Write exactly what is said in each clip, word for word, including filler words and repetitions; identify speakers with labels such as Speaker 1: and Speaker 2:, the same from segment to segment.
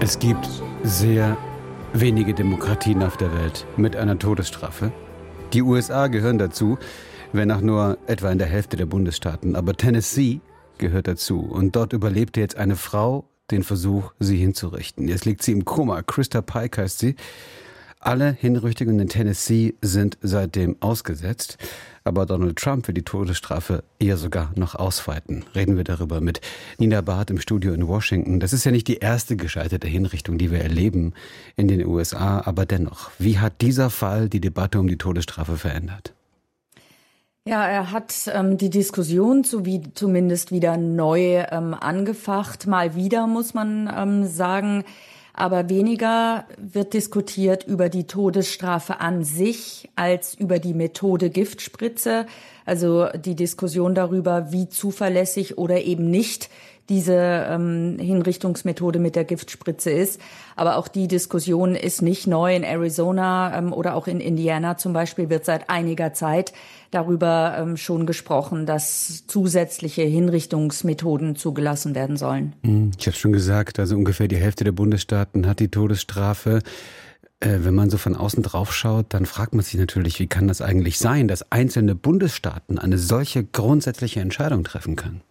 Speaker 1: Es gibt sehr wenige Demokratien auf der Welt mit einer Todesstrafe. Die U S A gehören dazu, wenn auch nur etwa in der Hälfte der Bundesstaaten. Aber Tennessee gehört dazu. Und dort überlebte jetzt eine Frau den Versuch, sie hinzurichten. Jetzt liegt sie im Koma. Krista Pike heißt sie. Alle Hinrichtungen in Tennessee sind seitdem ausgesetzt. Aber Donald Trump will die Todesstrafe eher sogar noch ausweiten. Reden wir darüber mit Nina Barth im Studio in Washington. Das ist ja nicht die erste gescheiterte Hinrichtung, die wir erleben in den U S A. Aber dennoch, wie hat dieser Fall die Debatte um die Todesstrafe verändert?
Speaker 2: Ja, er hat ähm, die Diskussion so wie zumindest wieder neu ähm, angefacht. Mal wieder, muss man ähm, sagen. Aber weniger wird diskutiert über die Todesstrafe an sich als über die Methode Giftspritze. Also die Diskussion darüber, wie zuverlässig oder eben nicht diese ähm, Hinrichtungsmethode mit der Giftspritze ist. Aber auch die Diskussion ist nicht neu. In Arizona ähm, oder auch in Indiana zum Beispiel wird seit einiger Zeit darüber ähm, schon gesprochen, dass zusätzliche Hinrichtungsmethoden zugelassen werden sollen.
Speaker 1: Ich habe schon gesagt, also ungefähr die Hälfte der Bundesstaaten hat die Todesstrafe. Äh, wenn man so von außen drauf schaut, dann fragt man sich natürlich, wie kann das eigentlich sein, dass einzelne Bundesstaaten eine solche grundsätzliche Entscheidung treffen können?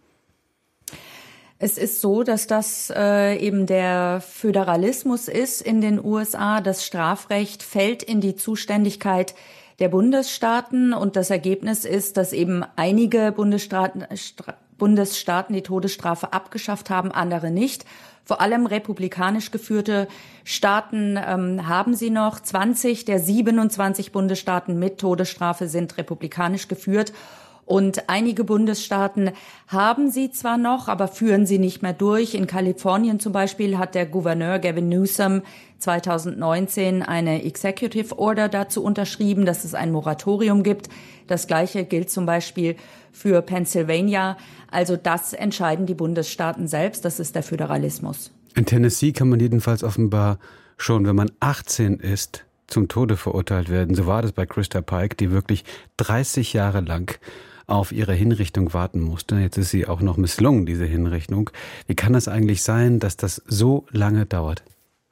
Speaker 2: Es ist so, dass das äh, eben der Föderalismus ist in den U S A. Das Strafrecht fällt in die Zuständigkeit der Bundesstaaten und das Ergebnis ist, dass eben einige Bundesstaaten, Stra- Bundesstaaten die Todesstrafe abgeschafft haben, andere nicht. Vor allem republikanisch geführte Staaten ähm, haben sie noch. zwanzig der siebenundzwanzig Bundesstaaten mit Todesstrafe sind republikanisch geführt. Und einige Bundesstaaten haben sie zwar noch, aber führen sie nicht mehr durch. In Kalifornien zum Beispiel hat der Gouverneur Gavin Newsom zweitausendneunzehn eine Executive Order dazu unterschrieben, dass es ein Moratorium gibt. Das Gleiche gilt zum Beispiel für Pennsylvania. Also das entscheiden die Bundesstaaten selbst. Das ist der Föderalismus.
Speaker 1: In Tennessee kann man jedenfalls offenbar schon, wenn man achtzehn ist, zum Tode verurteilt werden. So war das bei Krista Pike, die wirklich dreißig Jahre lang auf ihre Hinrichtung warten musste. Jetzt ist sie auch noch misslungen, diese Hinrichtung. Wie kann das eigentlich sein, dass das so lange dauert?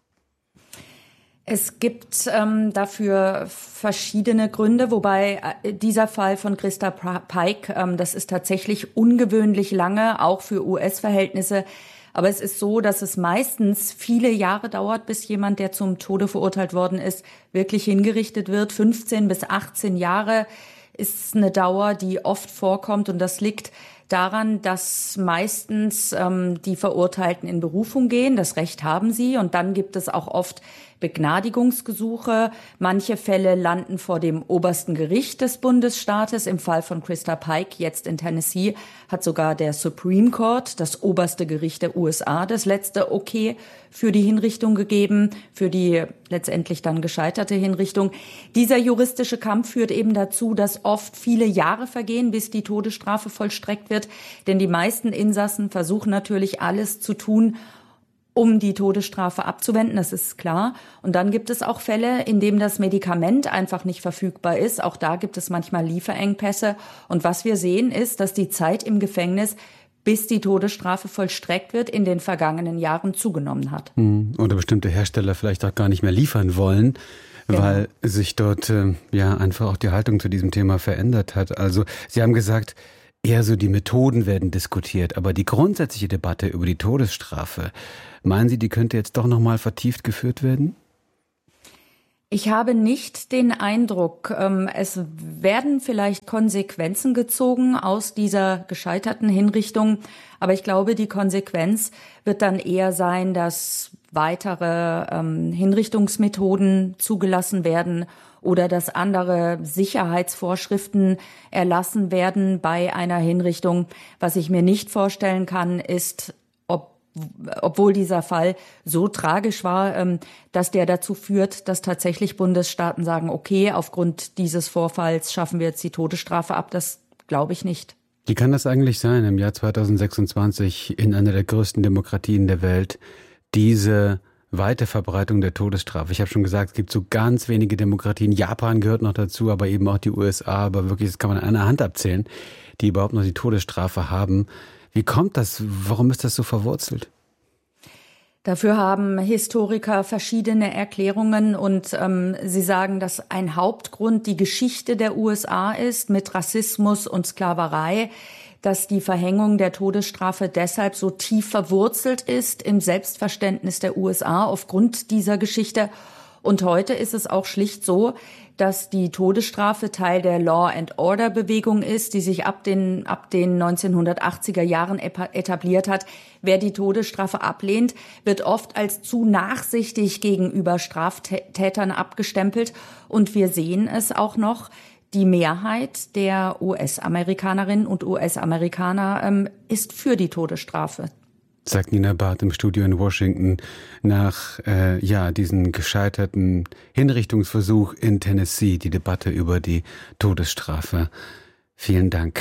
Speaker 2: Es gibt ähm, dafür verschiedene Gründe, wobei äh, dieser Fall von Krista Pike, ähm, das ist tatsächlich ungewöhnlich lange, auch für U S-Verhältnisse. Aber es ist so, dass es meistens viele Jahre dauert, bis jemand, der zum Tode verurteilt worden ist, wirklich hingerichtet wird. fünfzehn bis achtzehn Jahre ist eine Dauer, die oft vorkommt. Und das liegt daran, dass meistens ähm, die Verurteilten in Berufung gehen. Das Recht haben sie. Und dann gibt es auch oft Begnadigungsgesuche. Manche Fälle landen vor dem obersten Gericht des Bundesstaates. Im Fall von Krista Pike, jetzt in Tennessee, hat sogar der Supreme Court, das oberste Gericht der U S A, das letzte Okay für die Hinrichtung gegeben, für die letztendlich dann gescheiterte Hinrichtung. Dieser juristische Kampf führt eben dazu, dass oft viele Jahre vergehen, bis die Todesstrafe vollstreckt wird. Denn die meisten Insassen versuchen natürlich alles zu tun, um die Todesstrafe abzuwenden, das ist klar. Und dann gibt es auch Fälle, in denen das Medikament einfach nicht verfügbar ist. Auch da gibt es manchmal Lieferengpässe. Und was wir sehen, ist, dass die Zeit im Gefängnis, bis die Todesstrafe vollstreckt wird, in den vergangenen Jahren zugenommen hat.
Speaker 1: Oder bestimmte Hersteller vielleicht auch gar nicht mehr liefern wollen, genau, weil sich dort äh, ja einfach auch die Haltung zu diesem Thema verändert hat. Also Sie haben gesagt, eher so die Methoden werden diskutiert, aber die grundsätzliche Debatte über die Todesstrafe, meinen Sie, die könnte jetzt doch noch mal vertieft geführt werden?
Speaker 2: Ich habe nicht den Eindruck, es werden vielleicht Konsequenzen gezogen aus dieser gescheiterten Hinrichtung, aber ich glaube, die Konsequenz wird dann eher sein, dass weitere ähm, Hinrichtungsmethoden zugelassen werden oder dass andere Sicherheitsvorschriften erlassen werden bei einer Hinrichtung. Was ich mir nicht vorstellen kann, ist, ob obwohl dieser Fall so tragisch war, dass der dazu führt, dass tatsächlich Bundesstaaten sagen, okay, aufgrund dieses Vorfalls schaffen wir jetzt die Todesstrafe ab. Das glaube ich nicht.
Speaker 1: Wie kann das eigentlich sein, im Jahr zweitausendsechsundzwanzig in einer der größten Demokratien der Welt, diese weite Verbreitung der Todesstrafe? Ich habe schon gesagt, es gibt so ganz wenige Demokratien. Japan gehört noch dazu, aber eben auch die U S A. Aber wirklich, das kann man an einer Hand abzählen, die überhaupt noch die Todesstrafe haben. Wie kommt das? Warum ist das so verwurzelt?
Speaker 2: Dafür haben Historiker verschiedene Erklärungen und ähm, sie sagen, dass ein Hauptgrund die Geschichte der U S A ist mit Rassismus und Sklaverei, dass die Verhängung der Todesstrafe deshalb so tief verwurzelt ist im Selbstverständnis der U S A aufgrund dieser Geschichte. Und heute ist es auch schlicht so, dass die Todesstrafe Teil der Law-and-Order-Bewegung ist, die sich ab den, ab den neunzehnhundertachtziger Jahren etabliert hat. Wer die Todesstrafe ablehnt, wird oft als zu nachsichtig gegenüber Straftätern abgestempelt. Und wir sehen es auch noch, die Mehrheit der U S-Amerikanerinnen und U S-Amerikaner ähm, ist für die Todesstrafe.
Speaker 1: Sagt Nina Barth im Studio in Washington nach äh, ja diesen gescheiterten Hinrichtungsversuch in Tennessee, die Debatte über die Todesstrafe. Vielen Dank.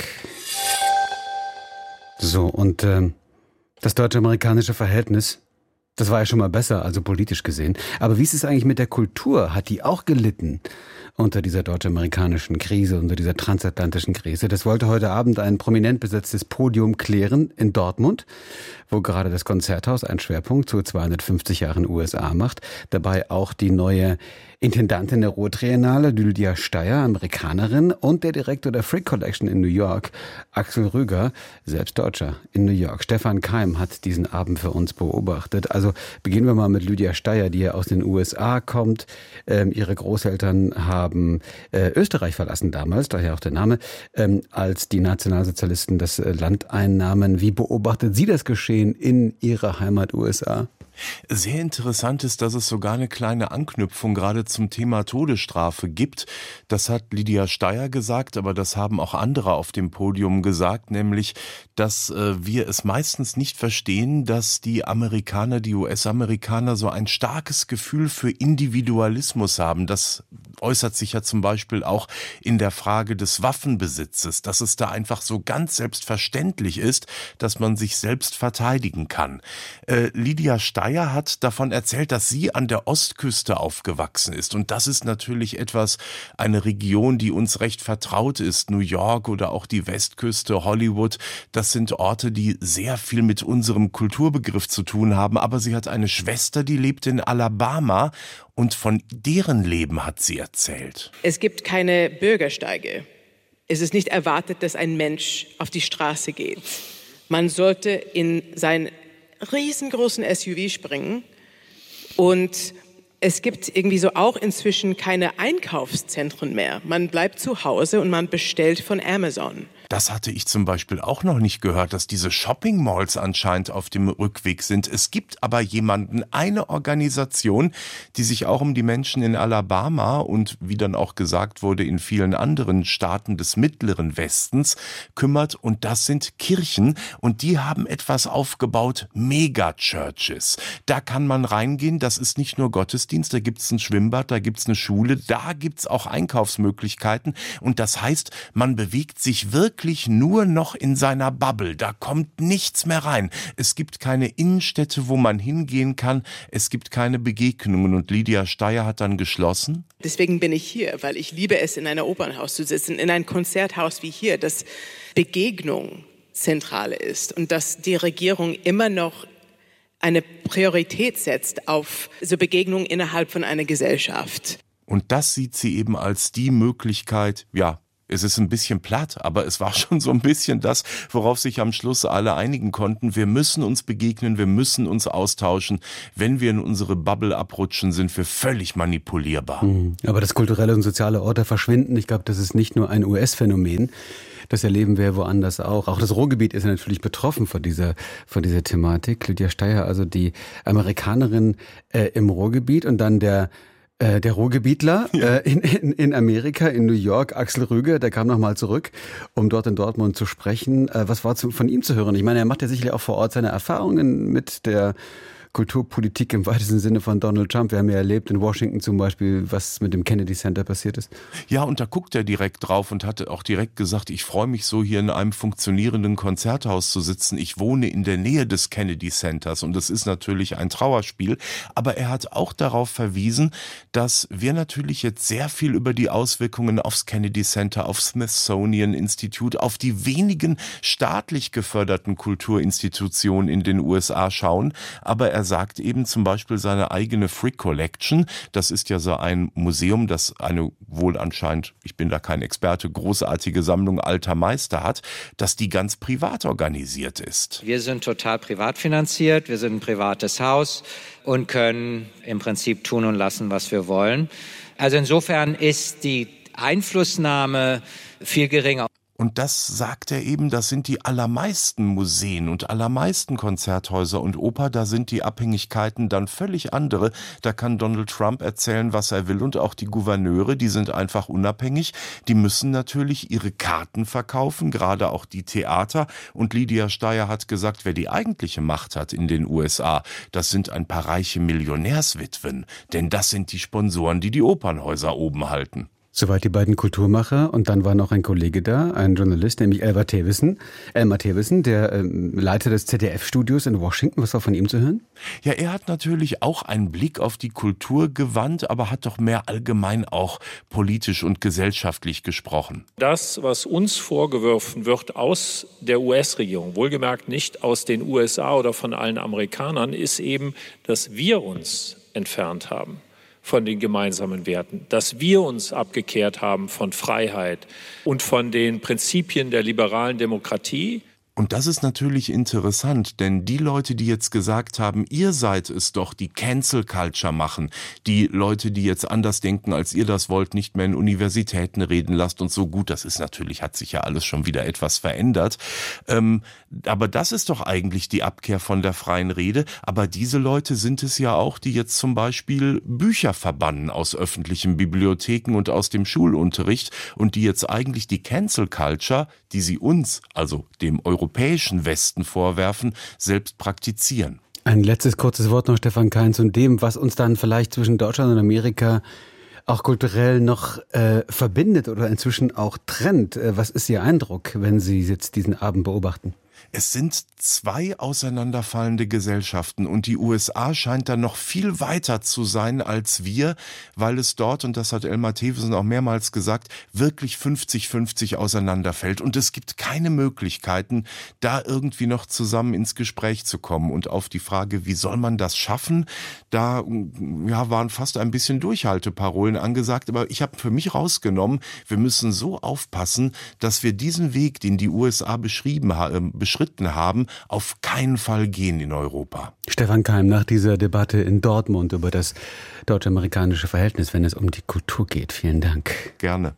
Speaker 1: So, und äh, das deutsch-amerikanische Verhältnis, das war ja schon mal besser, also politisch gesehen. Aber wie ist es eigentlich mit der Kultur? Hat die auch gelitten unter dieser deutsch-amerikanischen Krise, unter dieser transatlantischen Krise? Das wollte heute Abend ein prominent besetztes Podium klären in Dortmund, wo gerade das Konzerthaus einen Schwerpunkt zu zweihundertfünfzig Jahren U S A macht. Dabei auch die neue Intendantin der Ruhr-Triennale, Lydia Steyer, Amerikanerin, und der Direktor der Frick Collection in New York, Axel Rüger, selbst Deutscher in New York. Stefan Keim hat diesen Abend für uns beobachtet. Also beginnen wir mal mit Lydia Steyer, die ja aus den U S A kommt. Ähm, ihre Großeltern haben äh, Österreich verlassen damals, daher auch der Name, ähm, als die Nationalsozialisten das äh, Land einnahmen. Wie beobachtet sie das Geschehen in ihrer Heimat U S A?
Speaker 3: Sehr interessant ist, dass es sogar eine kleine Anknüpfung gerade zum Thema Todesstrafe gibt. Das hat Lydia Steyer gesagt, aber das haben auch andere auf dem Podium gesagt, nämlich, dass äh, wir es meistens nicht verstehen, dass die Amerikaner, die U S-Amerikaner so ein starkes Gefühl für Individualismus haben. Das äußert sich ja zum Beispiel auch in der Frage des Waffenbesitzes, dass es da einfach so ganz selbstverständlich ist, dass man sich selbst verteidigen kann. Äh, Lydia Steyer hat davon erzählt, dass sie an der Ostküste aufgewachsen ist. Und das ist natürlich etwas, eine Region, die uns recht vertraut ist. New York oder auch die Westküste, Hollywood, das sind Orte, die sehr viel mit unserem Kulturbegriff zu tun haben. Aber sie hat eine Schwester, die lebt in Alabama. Und von deren Leben hat sie erzählt.
Speaker 4: Es gibt keine Bürgersteige. Es ist nicht erwartet, dass ein Mensch auf die Straße geht. Man sollte in sein riesengroßen S U V springen und es gibt irgendwie so auch inzwischen keine Einkaufszentren mehr. Man bleibt zu Hause und man bestellt von Amazon.
Speaker 3: Das hatte ich zum Beispiel auch noch nicht gehört, dass diese Shopping-Malls anscheinend auf dem Rückweg sind. Es gibt aber jemanden, eine Organisation, die sich auch um die Menschen in Alabama und, wie dann auch gesagt wurde, in vielen anderen Staaten des Mittleren Westens kümmert. Und das sind Kirchen. Und die haben etwas aufgebaut, Mega-Churches. Da kann man reingehen. Das ist nicht nur Gottesdienst, da gibt's ein Schwimmbad, da gibt's eine Schule, da gibt's auch Einkaufsmöglichkeiten. Und das heißt, man bewegt sich wirklich wirklich nur noch in seiner Bubble. Da kommt nichts mehr rein. Es gibt keine Innenstädte, wo man hingehen kann. Es gibt keine Begegnungen. Und Lydia Steyer hat dann geschlossen:
Speaker 4: Deswegen bin ich hier, weil ich liebe es, in einem Opernhaus zu sitzen, in einem Konzerthaus wie hier, das Begegnung zentral ist und dass die Regierung immer noch eine Priorität setzt auf so Begegnungen innerhalb von einer Gesellschaft.
Speaker 3: Und das sieht sie eben als die Möglichkeit, ja, es ist ein bisschen platt, aber es war schon so ein bisschen das, worauf sich am Schluss alle einigen konnten. Wir müssen uns begegnen, wir müssen uns austauschen. Wenn wir in unsere Bubble abrutschen, sind wir völlig manipulierbar.
Speaker 1: Aber das kulturelle und soziale Orte verschwinden, ich glaube, das ist nicht nur ein U S-Phänomen. Das erleben wir woanders auch. Auch das Ruhrgebiet ist natürlich betroffen von dieser, von dieser Thematik. Lydia Steyer, also die Amerikanerin äh, im Ruhrgebiet, und dann der Äh, der Ruhrgebietler äh, in, in, in Amerika, in New York, Axel Rüger, der kam nochmal zurück, um dort in Dortmund zu sprechen. Äh, was war zu, von ihm zu hören? Ich meine, er macht ja sicherlich auch vor Ort seine Erfahrungen mit der Kulturpolitik im weitesten Sinne von Donald Trump. Wir haben ja erlebt in Washington zum Beispiel, was mit dem Kennedy Center passiert ist.
Speaker 3: Ja, und da guckt er direkt drauf und hatte auch direkt gesagt, ich freue mich so, hier in einem funktionierenden Konzerthaus zu sitzen. Ich wohne in der Nähe des Kennedy Centers und das ist natürlich ein Trauerspiel. Aber er hat auch darauf verwiesen, dass wir natürlich jetzt sehr viel über die Auswirkungen aufs Kennedy Center, aufs Smithsonian Institute, auf die wenigen staatlich geförderten Kulturinstitutionen in den U S A schauen. Aber er sagt eben zum Beispiel seine eigene Frick Collection, das ist ja so ein Museum, das eine wohl anscheinend, ich bin da kein Experte, großartige Sammlung alter Meister hat, dass die ganz privat organisiert ist.
Speaker 5: Wir sind total privat finanziert, wir sind ein privates Haus und können im Prinzip tun und lassen, was wir wollen. Also insofern ist die Einflussnahme viel geringer.
Speaker 3: Und das sagt er eben, das sind die allermeisten Museen und allermeisten Konzerthäuser und Oper, da sind die Abhängigkeiten dann völlig andere. Da kann Donald Trump erzählen, was er will, und auch die Gouverneure, die sind einfach unabhängig. Die müssen natürlich ihre Karten verkaufen, gerade auch die Theater. Und Lydia Steyer hat gesagt, wer die eigentliche Macht hat in den U S A, das sind ein paar reiche Millionärswitwen. Denn das sind die Sponsoren, die die Opernhäuser oben halten.
Speaker 1: Soweit die beiden Kulturmacher, und dann war noch ein Kollege da, ein Journalist, nämlich Elmar Thewissen, Elmar Thewissen, der ähm, Leiter des Z D F-Studios in Washington. Was war von ihm zu hören?
Speaker 3: Ja, er hat natürlich auch einen Blick auf die Kultur gewandt, aber hat doch mehr allgemein auch politisch und gesellschaftlich gesprochen.
Speaker 6: Das, was uns vorgeworfen wird aus der U S-Regierung, wohlgemerkt nicht aus den U S A oder von allen Amerikanern, ist eben, dass wir uns entfernt haben von den gemeinsamen Werten, dass wir uns abgekehrt haben von Freiheit und von den Prinzipien der liberalen Demokratie.
Speaker 3: Und das ist natürlich interessant, denn die Leute, die jetzt gesagt haben, ihr seid es doch, die Cancel Culture machen, die Leute, die jetzt anders denken, als ihr das wollt, nicht mehr in Universitäten reden lasst und so, gut, das ist natürlich, hat sich ja alles schon wieder etwas verändert. Ähm, aber das ist doch eigentlich die Abkehr von der freien Rede. Aber diese Leute sind es ja auch, die jetzt zum Beispiel Bücher verbannen aus öffentlichen Bibliotheken und aus dem Schulunterricht und die jetzt eigentlich die Cancel Culture, die sie uns, also dem europäischen Westen vorwerfen, selbst praktizieren.
Speaker 1: Ein letztes kurzes Wort noch, Stefan Kainz, und dem, was uns dann vielleicht zwischen Deutschland und Amerika auch kulturell noch äh, verbindet oder inzwischen auch trennt. Äh, was ist Ihr Eindruck, wenn Sie jetzt diesen Abend beobachten?
Speaker 3: Es sind zwei auseinanderfallende Gesellschaften und die U S A scheint da noch viel weiter zu sein als wir, weil es dort, und das hat Elmar Thewissen auch mehrmals gesagt, wirklich fünfzig fünfzig auseinanderfällt und es gibt keine Möglichkeiten, da irgendwie noch zusammen ins Gespräch zu kommen. Und auf die Frage, wie soll man das schaffen, da ja, waren fast ein bisschen Durchhalteparolen angesagt, aber ich habe für mich rausgenommen, wir müssen so aufpassen, dass wir diesen Weg, den die U S A beschrieben haben, beschritten haben, auf keinen Fall gehen in Europa.
Speaker 1: Stefan Keim, nach dieser Debatte in Dortmund über das deutsch-amerikanische Verhältnis, wenn es um die Kultur geht. Vielen Dank.
Speaker 3: Gerne.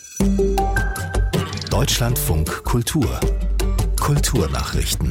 Speaker 7: Deutschlandfunk Kultur. Kulturnachrichten.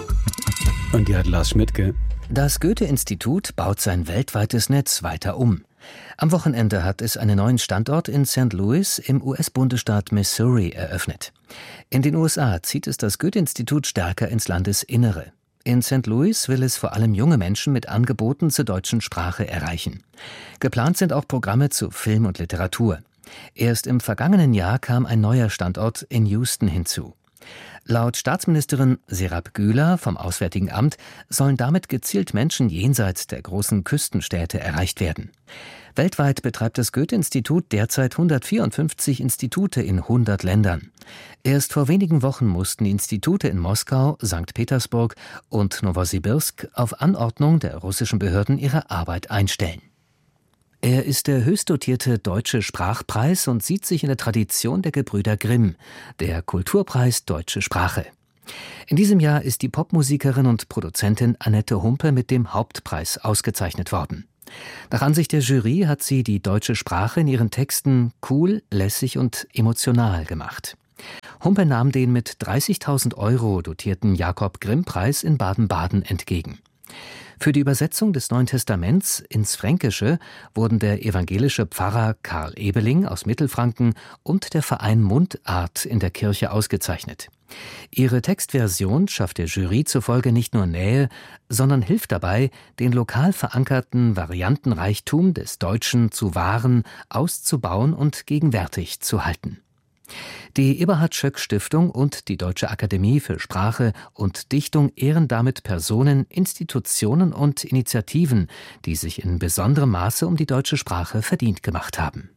Speaker 1: Und die hat Lars Schmidtke.
Speaker 8: Das Goethe-Institut baut sein weltweites Netz weiter um. Am Wochenende hat es einen neuen Standort in Saint Louis im U S-Bundesstaat Missouri eröffnet. In den U S A zieht es das Goethe-Institut stärker ins Landesinnere. In Saint Louis will es vor allem junge Menschen mit Angeboten zur deutschen Sprache erreichen. Geplant sind auch Programme zu Film und Literatur. Erst im vergangenen Jahr kam ein neuer Standort in Houston hinzu. Laut Staatsministerin Serap Güler vom Auswärtigen Amt sollen damit gezielt Menschen jenseits der großen Küstenstädte erreicht werden. Weltweit betreibt das Goethe-Institut derzeit hundertvierundfünfzig Institute in hundert Ländern. Erst vor wenigen Wochen mussten die Institute in Moskau, Sankt Petersburg und Nowosibirsk auf Anordnung der russischen Behörden ihre Arbeit einstellen. Er ist der höchst dotierte Deutsche Sprachpreis und sieht sich in der Tradition der Gebrüder Grimm, der Kulturpreis Deutsche Sprache. In diesem Jahr ist die Popmusikerin und Produzentin Annette Humpe mit dem Hauptpreis ausgezeichnet worden. Nach Ansicht der Jury hat sie die deutsche Sprache in ihren Texten cool, lässig und emotional gemacht. Humpe nahm den mit dreißigtausend Euro dotierten Jakob-Grimm-Preis in Baden-Baden entgegen. Für die Übersetzung des Neuen Testaments ins Fränkische wurden der evangelische Pfarrer Karl Ebeling aus Mittelfranken und der Verein Mundart in der Kirche ausgezeichnet. Ihre Textversion schafft der Jury zufolge nicht nur Nähe, sondern hilft dabei, den lokal verankerten Variantenreichtum des Deutschen zu wahren, auszubauen und gegenwärtig zu halten. Die Eberhard-Schöck-Stiftung und die Deutsche Akademie für Sprache und Dichtung ehren damit Personen, Institutionen und Initiativen, die sich in besonderem Maße um die deutsche Sprache verdient gemacht haben.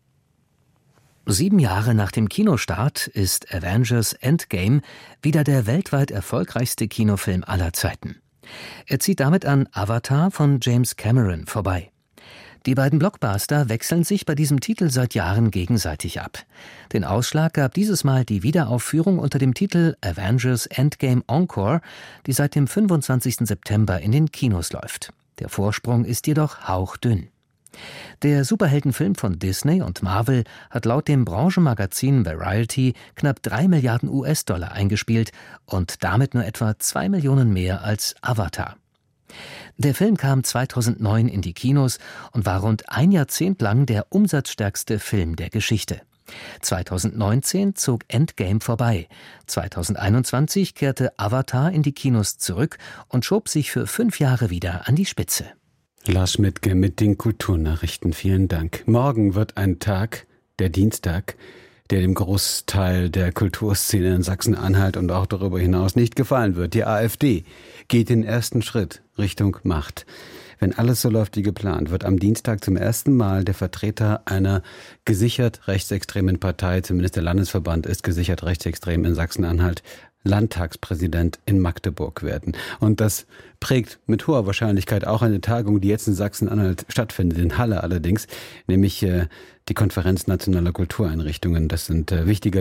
Speaker 8: Sieben Jahre nach dem Kinostart ist Avengers Endgame wieder der weltweit erfolgreichste Kinofilm aller Zeiten. Er zieht damit an Avatar von James Cameron vorbei. Die beiden Blockbuster wechseln sich bei diesem Titel seit Jahren gegenseitig ab. Den Ausschlag gab dieses Mal die Wiederaufführung unter dem Titel Avengers Endgame Encore, die seit dem fünfundzwanzigsten September in den Kinos läuft. Der Vorsprung ist jedoch hauchdünn. Der Superheldenfilm von Disney und Marvel hat laut dem Branchenmagazin Variety knapp drei Milliarden U S-Dollar eingespielt und damit nur etwa zwei Millionen mehr als Avatar. Der Film kam zweitausendneun in die Kinos und war rund ein Jahrzehnt lang der umsatzstärkste Film der Geschichte. zweitausendneunzehn zog Endgame vorbei. zweitausendeinundzwanzig kehrte Avatar in die Kinos zurück und schob sich für fünf Jahre wieder an die Spitze.
Speaker 1: Lars Schmidtke mit den Kulturnachrichten. Vielen Dank. Morgen wird ein Tag, der Dienstag, der dem Großteil der Kulturszene in Sachsen-Anhalt und auch darüber hinaus nicht gefallen wird. Die AfD geht den ersten Schritt Richtung Macht. Wenn alles so läuft wie geplant, wird am Dienstag zum ersten Mal der Vertreter einer gesichert rechtsextremen Partei, zumindest der Landesverband ist gesichert rechtsextrem in Sachsen-Anhalt, Landtagspräsident in Magdeburg werden. Und das prägt mit hoher Wahrscheinlichkeit auch eine Tagung, die jetzt in Sachsen-Anhalt stattfindet, in Halle allerdings, nämlich äh, die Konferenz nationaler Kultureinrichtungen. Das sind äh, wichtige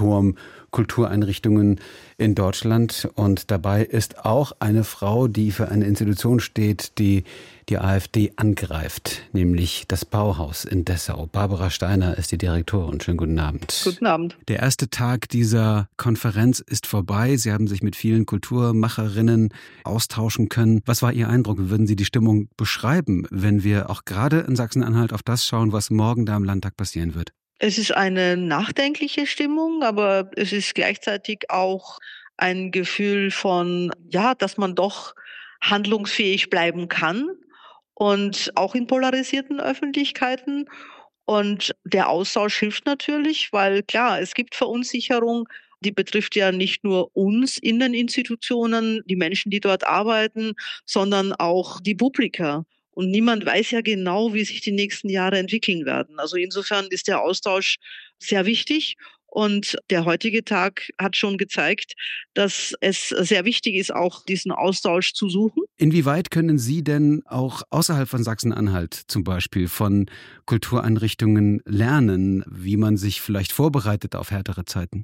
Speaker 1: Leuchtturm-Kultureinrichtungen in Deutschland. Und dabei ist auch eine Frau, die für eine Institution steht, die die AfD angreift, nämlich das Bauhaus in Dessau. Barbara Steiner ist die Direktorin. Schönen guten Abend.
Speaker 9: Guten Abend.
Speaker 1: Der erste Tag dieser Konferenz ist vorbei. Sie haben sich mit vielen Kulturmacherinnen austauschen können. Was war Ihr Eindruck? Wie würden Sie die Stimmung beschreiben, wenn wir auch gerade in Sachsen-Anhalt auf das schauen, was morgen da im Landtag passieren wird?
Speaker 9: Es ist eine nachdenkliche Stimmung, aber es ist gleichzeitig auch ein Gefühl von, ja, dass man doch handlungsfähig bleiben kann. Und auch in polarisierten Öffentlichkeiten. Und der Austausch hilft natürlich, weil klar, es gibt Verunsicherung, die betrifft ja nicht nur uns in den Institutionen, die Menschen, die dort arbeiten, sondern auch die Publika. Und niemand weiß ja genau, wie sich die nächsten Jahre entwickeln werden. Also insofern ist der Austausch sehr wichtig. Und der heutige Tag hat schon gezeigt, dass es sehr wichtig ist, auch diesen Austausch zu suchen.
Speaker 1: Inwieweit können Sie denn auch außerhalb von Sachsen-Anhalt zum Beispiel von Kultureinrichtungen lernen, wie man sich vielleicht vorbereitet auf härtere Zeiten?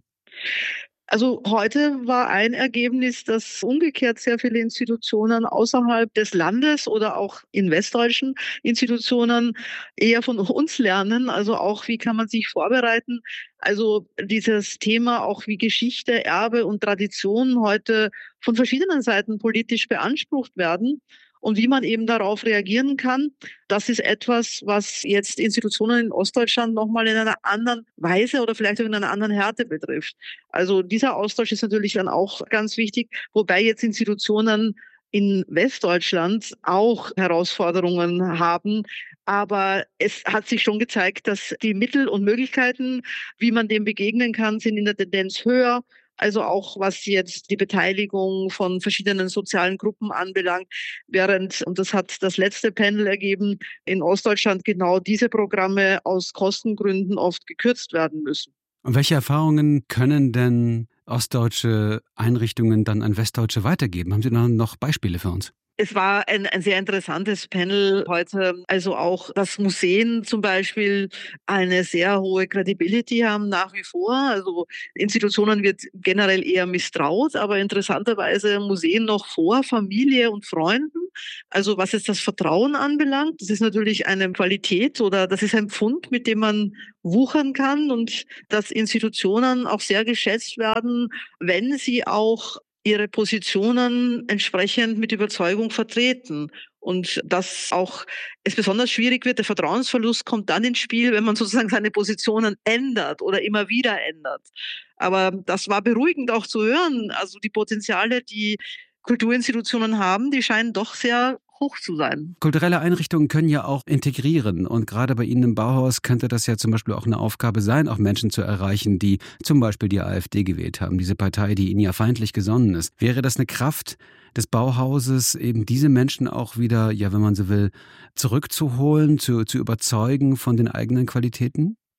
Speaker 9: Also heute war ein Ergebnis, dass umgekehrt sehr viele Institutionen außerhalb des Landes oder auch in westdeutschen Institutionen eher von uns lernen. Also auch, wie kann man sich vorbereiten? Also dieses Thema auch wie Geschichte, Erbe und Tradition heute von verschiedenen Seiten politisch beansprucht werden. Und wie man eben darauf reagieren kann, das ist etwas, was jetzt Institutionen in Ostdeutschland nochmal in einer anderen Weise oder vielleicht auch in einer anderen Härte betrifft. Also dieser Austausch ist natürlich dann auch ganz wichtig, wobei jetzt Institutionen in Westdeutschland auch Herausforderungen haben. Aber es hat sich schon gezeigt, dass die Mittel und Möglichkeiten, wie man dem begegnen kann, sind in der Tendenz höher. Also auch was jetzt die Beteiligung von verschiedenen sozialen Gruppen anbelangt, während, und das hat das letzte Panel ergeben, in Ostdeutschland genau diese Programme aus Kostengründen oft gekürzt werden müssen.
Speaker 1: Und welche Erfahrungen können denn ostdeutsche Einrichtungen dann an Westdeutsche weitergeben? Haben Sie noch Beispiele für uns?
Speaker 9: Es war ein, ein sehr interessantes Panel heute. Also auch, dass Museen zum Beispiel eine sehr hohe Credibility haben nach wie vor. Also Institutionen wird generell eher misstraut, aber interessanterweise Museen noch vor Familie und Freunden. Also was jetzt das Vertrauen anbelangt, das ist natürlich eine Qualität oder das ist ein Pfund, mit dem man wuchern kann und dass Institutionen auch sehr geschätzt werden, wenn sie auch ihre Positionen entsprechend mit Überzeugung vertreten. Und dass auch es besonders schwierig wird, der Vertrauensverlust kommt dann ins Spiel, wenn man sozusagen seine Positionen ändert oder immer wieder ändert. Aber das war beruhigend auch zu hören. Also die Potenziale, die Kulturinstitutionen haben, die scheinen doch sehr hoch zu sein.
Speaker 1: Kulturelle Einrichtungen können ja auch integrieren und gerade bei Ihnen im Bauhaus könnte das ja zum Beispiel auch eine Aufgabe sein, auch Menschen zu erreichen, die zum Beispiel die AfD gewählt haben, diese Partei, die Ihnen ja feindlich gesonnen ist. Wäre das eine Kraft des Bauhauses, eben diese Menschen auch wieder, ja, wenn man so will, zurückzuholen, zu, zu überzeugen von den eigenen Qualitäten?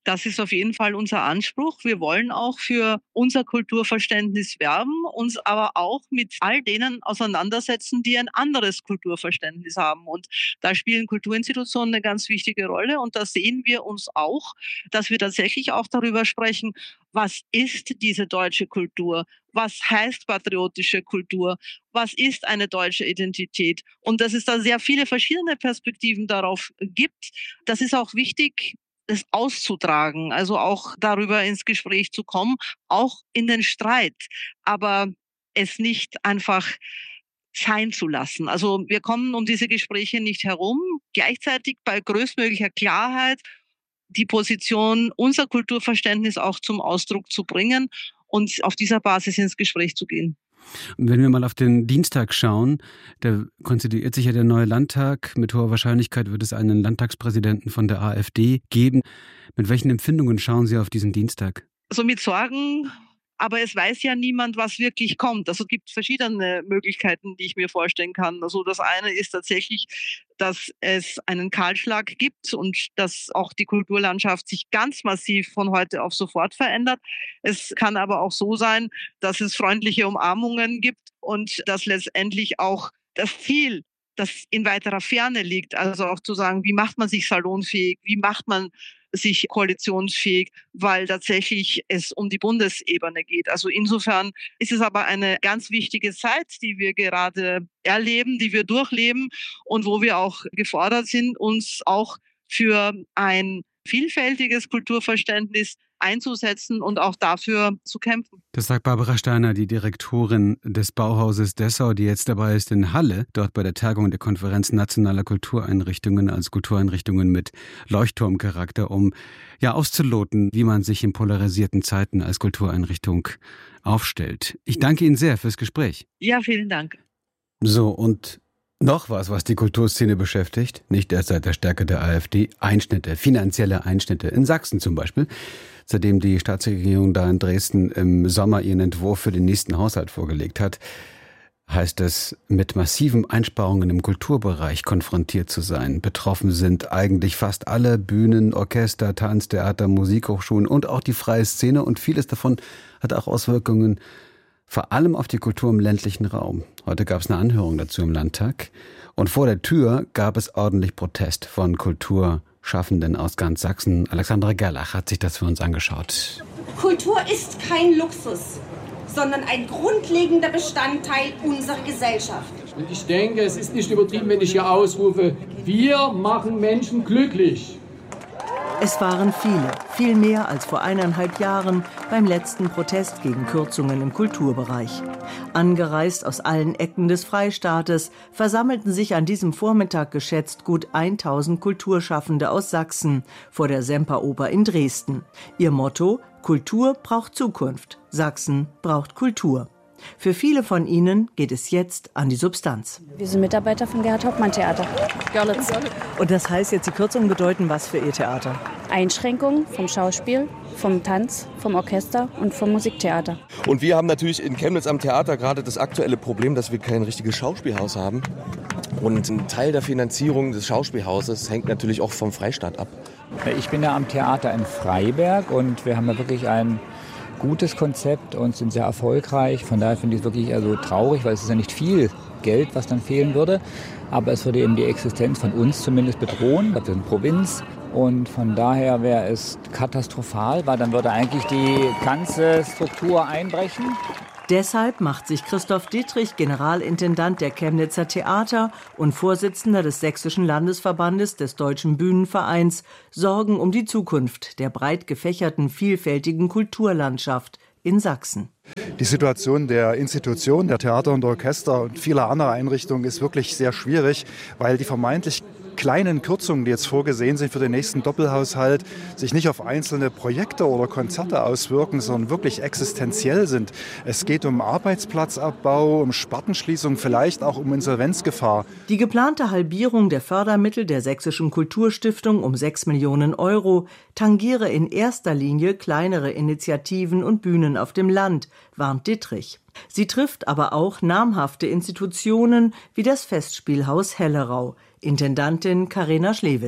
Speaker 9: Das ist auf jeden Fall unser Anspruch. Wir wollen auch für unser Kulturverständnis werben, uns aber auch mit all denen auseinandersetzen, die ein anderes Kulturverständnis haben. Und da spielen Kulturinstitutionen eine ganz wichtige Rolle. Und da sehen wir uns auch, dass wir tatsächlich auch darüber sprechen, was ist diese deutsche Kultur? Was heißt patriotische Kultur? Was ist eine deutsche Identität? Und dass es da sehr viele verschiedene Perspektiven darauf gibt. Das ist auch wichtig, es auszutragen, also auch darüber ins Gespräch zu kommen, auch in den Streit, aber es nicht einfach sein zu lassen. Also wir kommen um diese Gespräche nicht herum, gleichzeitig bei größtmöglicher Klarheit die Position, unser Kulturverständnis auch zum Ausdruck zu bringen und auf dieser Basis ins Gespräch zu gehen.
Speaker 1: Wenn wir mal auf den Dienstag schauen, da konstituiert sich ja der neue Landtag. Mit hoher Wahrscheinlichkeit wird es einen Landtagspräsidenten von der AfD geben. Mit welchen Empfindungen schauen Sie auf diesen Dienstag?
Speaker 9: Also mit Sorgen, aber es weiß ja niemand, was wirklich kommt. Also es gibt verschiedene Möglichkeiten, die ich mir vorstellen kann. Also das eine ist tatsächlich, dass es einen Kahlschlag gibt und dass auch die Kulturlandschaft sich ganz massiv von heute auf sofort verändert. Es kann aber auch so sein, dass es freundliche Umarmungen gibt und dass letztendlich auch das Ziel, das in weiterer Ferne liegt, also auch zu sagen, wie macht man sich salonfähig, wie macht man sich koalitionsfähig, weil tatsächlich es um die Bundesebene geht. Also insofern ist es aber eine ganz wichtige Zeit, die wir gerade erleben, die wir durchleben und wo wir auch gefordert sind, uns auch für ein vielfältiges Kulturverständnis einzusetzen und auch dafür zu kämpfen.
Speaker 1: Das sagt Barbara Steiner, die Direktorin des Bauhauses Dessau, die jetzt dabei ist in Halle, dort bei der Tagung der Konferenz nationaler Kultureinrichtungen, also Kultureinrichtungen mit Leuchtturmcharakter, um ja auszuloten, wie man sich in polarisierten Zeiten als Kultureinrichtung aufstellt. Ich danke Ihnen sehr fürs Gespräch.
Speaker 9: Ja, vielen Dank.
Speaker 1: So, und noch was, was die Kulturszene beschäftigt, nicht erst seit der Stärke der AfD, Einschnitte, finanzielle Einschnitte, in Sachsen zum Beispiel. Seitdem die Staatsregierung da in Dresden im Sommer ihren Entwurf für den nächsten Haushalt vorgelegt hat, heißt es, mit massiven Einsparungen im Kulturbereich konfrontiert zu sein. Betroffen sind eigentlich fast alle Bühnen, Orchester, Tanztheater, Musikhochschulen und auch die freie Szene. Und vieles davon hat auch Auswirkungen vor allem auf die Kultur im ländlichen Raum. Heute gab es eine Anhörung dazu im Landtag. Und vor der Tür gab es ordentlich Protest von Kulturschaffenden aus ganz Sachsen. Alexandra Gerlach hat sich das für uns angeschaut.
Speaker 10: Kultur ist kein Luxus, sondern ein grundlegender Bestandteil unserer Gesellschaft.
Speaker 11: Und ich denke, es ist nicht übertrieben, wenn ich hier ausrufe, wir machen Menschen glücklich.
Speaker 12: Es waren viele, viel mehr als vor eineinhalb Jahren beim letzten Protest gegen Kürzungen im Kulturbereich. Angereist aus allen Ecken des Freistaates versammelten sich an diesem Vormittag geschätzt gut tausend Kulturschaffende aus Sachsen vor der Semperoper in Dresden. Ihr Motto: Kultur braucht Zukunft, Sachsen braucht Kultur. Für viele von ihnen geht es jetzt an die Substanz.
Speaker 13: Wir sind Mitarbeiter vom Gerhard-Hauptmann-Theater, Görlitz.
Speaker 12: Und das heißt jetzt, die Kürzungen bedeuten was für Ihr Theater?
Speaker 13: Einschränkungen vom Schauspiel, vom Tanz, vom Orchester und vom Musiktheater.
Speaker 14: Und wir haben natürlich in Chemnitz am Theater gerade das aktuelle Problem, dass wir kein richtiges Schauspielhaus haben. Und ein Teil der Finanzierung des Schauspielhauses hängt natürlich auch vom Freistaat ab.
Speaker 15: Ich bin ja am Theater in Freiberg und wir haben ja wirklich ein gutes Konzept und sind sehr erfolgreich. Von daher finde ich es wirklich eher so traurig, weil es ist ja nicht viel Geld, was dann fehlen würde. Aber es würde eben die Existenz von uns zumindest bedrohen. Wir sind Provinz und von daher wäre es katastrophal, weil dann würde eigentlich die ganze Struktur einbrechen.
Speaker 12: Deshalb macht sich Christoph Dietrich, Generalintendant der Chemnitzer Theater und Vorsitzender des Sächsischen Landesverbandes des Deutschen Bühnenvereins, Sorgen um die Zukunft der breit gefächerten, vielfältigen Kulturlandschaft in Sachsen.
Speaker 16: Die Situation der Institutionen, der Theater und Orchester und vieler anderer Einrichtungen ist wirklich sehr schwierig, weil die vermeintlich kleinen Kürzungen, die jetzt vorgesehen sind für den nächsten Doppelhaushalt, sich nicht auf einzelne Projekte oder Konzerte auswirken, sondern wirklich existenziell sind. Es geht um Arbeitsplatzabbau, um Spartenschließung, vielleicht auch um Insolvenzgefahr.
Speaker 12: Die geplante Halbierung der Fördermittel der Sächsischen Kulturstiftung um sechs Millionen Euro tangiere in erster Linie kleinere Initiativen und Bühnen auf dem Land, warnt Dittrich. Sie trifft aber auch namhafte Institutionen wie das Festspielhaus Hellerau. Intendantin Carina Schlewitt.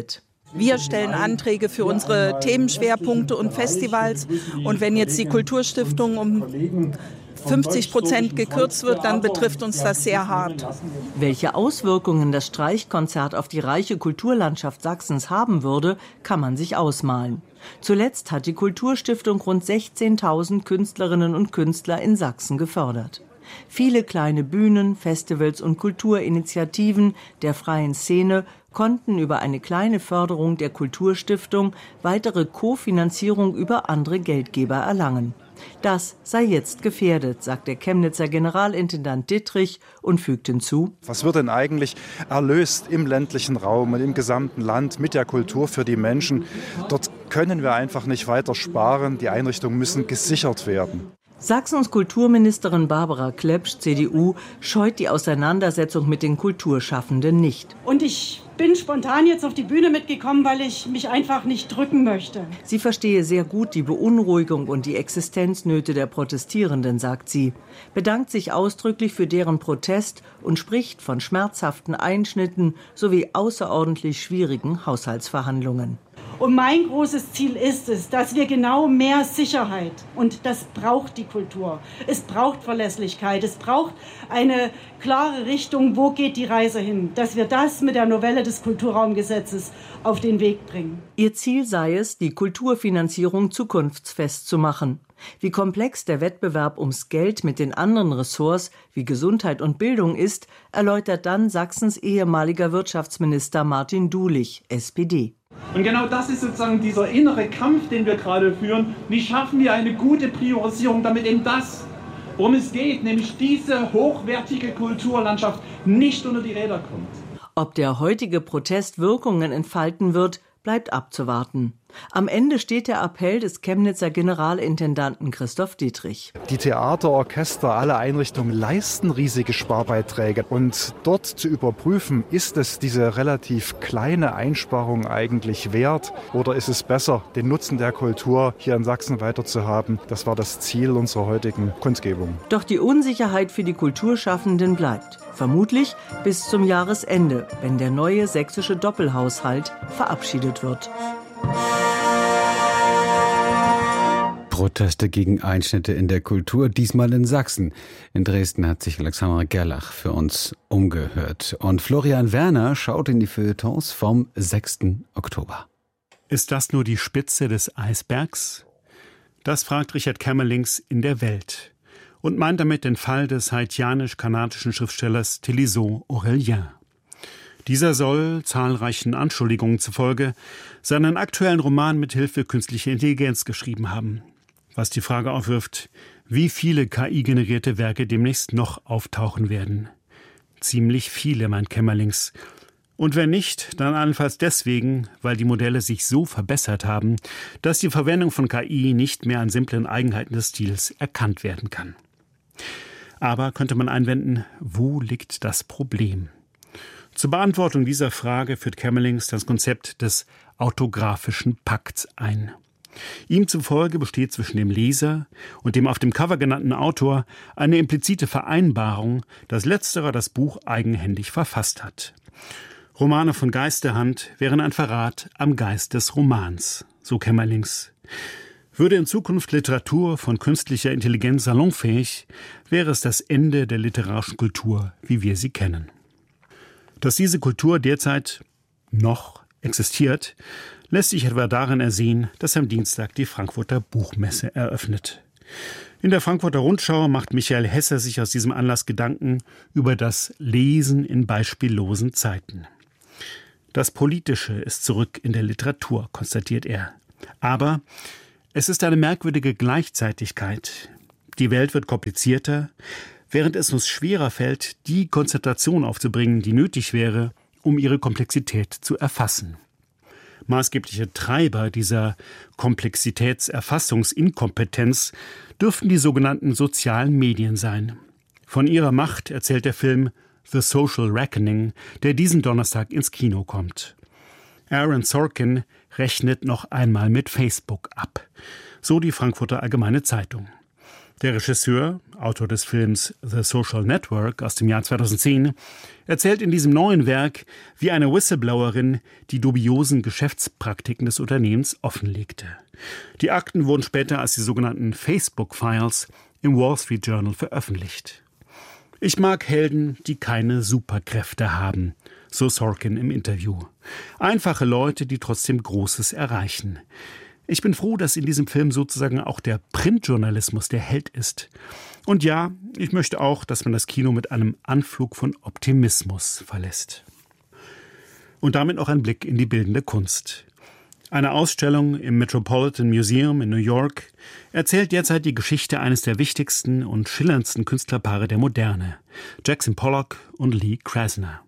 Speaker 17: Wir stellen Anträge für unsere Themenschwerpunkte und Festivals. Und wenn jetzt die Kulturstiftung um fünfzig Prozent gekürzt wird, dann betrifft uns das sehr hart.
Speaker 12: Welche Auswirkungen das Streichkonzert auf die reiche Kulturlandschaft Sachsens haben würde, kann man sich ausmalen. Zuletzt hat die Kulturstiftung rund sechzehntausend Künstlerinnen und Künstler in Sachsen gefördert. Viele kleine Bühnen, Festivals und Kulturinitiativen der freien Szene konnten über eine kleine Förderung der Kulturstiftung weitere Kofinanzierung über andere Geldgeber erlangen. Das sei jetzt gefährdet, sagt der Chemnitzer Generalintendant Dittrich und fügt hinzu:
Speaker 16: Was wird denn eigentlich erlöst im ländlichen Raum und im gesamten Land mit der Kultur für die Menschen? Dort können wir einfach nicht weiter sparen. Die Einrichtungen müssen gesichert werden.
Speaker 12: Sachsens Kulturministerin Barbara Klepsch, C D U, scheut die Auseinandersetzung mit den Kulturschaffenden nicht.
Speaker 18: Und ich bin spontan jetzt auf die Bühne mitgekommen, weil ich mich einfach nicht drücken möchte.
Speaker 12: Sie verstehe sehr gut die Beunruhigung und die Existenznöte der Protestierenden, sagt sie, bedankt sich ausdrücklich für deren Protest und spricht von schmerzhaften Einschnitten sowie außerordentlich schwierigen Haushaltsverhandlungen.
Speaker 18: Und mein großes Ziel ist es, dass wir genau mehr Sicherheit, und das braucht die Kultur. Es braucht Verlässlichkeit, es braucht eine klare Richtung, wo geht die Reise hin, dass wir das mit der Novelle des Kulturraumgesetzes auf den Weg bringen.
Speaker 12: Ihr Ziel sei es, die Kulturfinanzierung zukunftsfest zu machen. Wie komplex der Wettbewerb ums Geld mit den anderen Ressorts wie Gesundheit und Bildung ist, erläutert dann Sachsens ehemaliger Wirtschaftsminister Martin Dulich, S P D.
Speaker 19: Und genau das ist sozusagen dieser innere Kampf, den wir gerade führen. Wie schaffen wir eine gute Priorisierung, damit eben das, worum es geht, nämlich diese hochwertige Kulturlandschaft, nicht unter die Räder kommt.
Speaker 12: Ob der heutige Protest Wirkungen entfalten wird, bleibt abzuwarten. Am Ende steht der Appell des Chemnitzer Generalintendanten Christoph Dittrich.
Speaker 16: Die Theater, Orchester, alle Einrichtungen leisten riesige Sparbeiträge. Und dort zu überprüfen, ist es diese relativ kleine Einsparung eigentlich wert? Oder ist es besser, den Nutzen der Kultur hier in Sachsen weiterzuhaben? Das war das Ziel unserer heutigen Kundgebung.
Speaker 12: Doch die Unsicherheit für die Kulturschaffenden bleibt. Vermutlich bis zum Jahresende, wenn der neue sächsische Doppelhaushalt verabschiedet wird.
Speaker 1: Proteste gegen Einschnitte in der Kultur, diesmal in Sachsen. In Dresden hat sich Alexandra Gerlach für uns umgehört. Und Florian Werner schaut in die Feuilletons vom sechsten Oktober.
Speaker 20: Ist das nur die Spitze des Eisbergs? Das fragt Richard Kämmerlings in der Welt und meint damit den Fall des haitianisch-kanadischen Schriftstellers Télisot Aurélien. Dieser soll, zahlreichen Anschuldigungen zufolge, seinen aktuellen Roman mit Hilfe künstlicher Intelligenz geschrieben haben. Was die Frage aufwirft, wie viele K I-generierte Werke demnächst noch auftauchen werden. Ziemlich viele, meint Kämmerlings. Und wenn nicht, dann allenfalls deswegen, weil die Modelle sich so verbessert haben, dass die Verwendung von K I nicht mehr an simplen Eigenheiten des Stils erkannt werden kann. Aber könnte man einwenden, wo liegt das Problem? Zur Beantwortung dieser Frage führt Kämmerlings das Konzept des autographischen Pakts ein. Ihm zufolge besteht zwischen dem Leser und dem auf dem Cover genannten Autor eine implizite Vereinbarung, dass letzterer das Buch eigenhändig verfasst hat. Romane von Geisterhand wären ein Verrat am Geist des Romans, so Kämmerlings. Würde in Zukunft Literatur von künstlicher Intelligenz salonfähig, wäre es das Ende der literarischen Kultur, wie wir sie kennen. Dass diese Kultur derzeit noch existiert, lässt sich etwa darin ersehen, dass am Dienstag die Frankfurter Buchmesse eröffnet. In der Frankfurter Rundschau macht Michael Hesser sich aus diesem Anlass Gedanken über das Lesen in beispiellosen Zeiten. Das Politische ist zurück in der Literatur, konstatiert er. Aber es ist eine merkwürdige Gleichzeitigkeit. Die Welt wird komplizierter, während es uns schwerer fällt, die Konzentration aufzubringen, die nötig wäre, um ihre Komplexität zu erfassen. Maßgebliche Treiber dieser Komplexitätserfassungsinkompetenz dürften die sogenannten sozialen Medien sein. Von ihrer Macht erzählt der Film The Social Reckoning, der diesen Donnerstag ins Kino kommt. Aaron Sorkin rechnet noch einmal mit Facebook ab, so die Frankfurter Allgemeine Zeitung. Der Regisseur, Autor des Films The Social Network aus dem Jahr zweitausendzehn, erzählt in diesem neuen Werk, wie eine Whistleblowerin die dubiosen Geschäftspraktiken des Unternehmens offenlegte. Die Akten wurden später als die sogenannten Facebook-Files im Wall Street Journal veröffentlicht. Ich mag Helden, die keine Superkräfte haben, so Sorkin im Interview. Einfache Leute, die trotzdem Großes erreichen. Ich bin froh, dass in diesem Film sozusagen auch der Printjournalismus der Held ist. Und ja, ich möchte auch, dass man das Kino mit einem Anflug von Optimismus verlässt. Und damit noch ein Blick in die bildende Kunst. Eine Ausstellung im Metropolitan Museum in New York erzählt derzeit die Geschichte eines der wichtigsten und schillerndsten Künstlerpaare der Moderne, Jackson Pollock und Lee Krasner.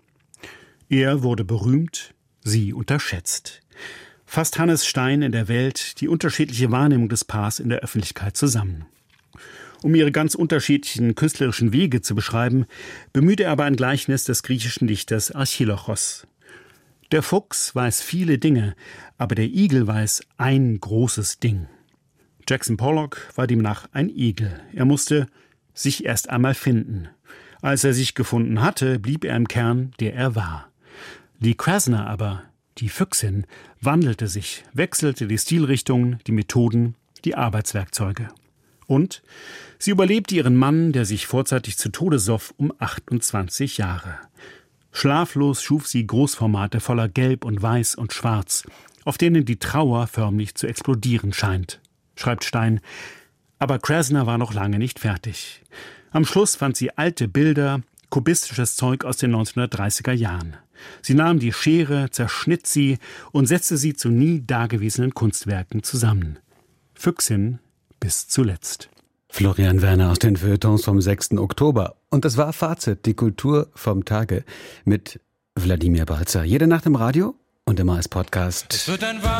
Speaker 20: Er wurde berühmt, sie unterschätzt. Fasst Hannes Stein in der Welt die unterschiedliche Wahrnehmung des Paars in der Öffentlichkeit zusammen. Um ihre ganz unterschiedlichen künstlerischen Wege zu beschreiben, bemüht er aber ein Gleichnis des griechischen Dichters Archilochos. Der Fuchs weiß viele Dinge, aber der Igel weiß ein großes Ding. Jackson Pollock war demnach ein Igel. Er musste sich erst einmal finden. Als er sich gefunden hatte, blieb er im Kern, der er war. Lee Krasner aber, die Füchsin, wandelte sich, wechselte die Stilrichtungen, die Methoden, die Arbeitswerkzeuge. Und sie überlebte ihren Mann, der sich vorzeitig zu Tode soff, um achtundzwanzig Jahre. Schlaflos schuf sie Großformate voller Gelb und Weiß und Schwarz, auf denen die Trauer förmlich zu explodieren scheint, schreibt Stein. Aber Krasner war noch lange nicht fertig. Am Schluss fand sie alte Bilder, kubistisches Zeug aus den neunzehnhundertdreißiger Jahren. Sie nahm die Schere, zerschnitt sie und setzte sie zu nie dagewesenen Kunstwerken zusammen. Füchsin bis zuletzt.
Speaker 1: Florian Werner aus den Feuilletons vom sechsten Oktober. Und das war Fazit, die Kultur vom Tage mit Wladimir Balzer. Jede Nacht im Radio und immer als Podcast.
Speaker 21: Es wird ein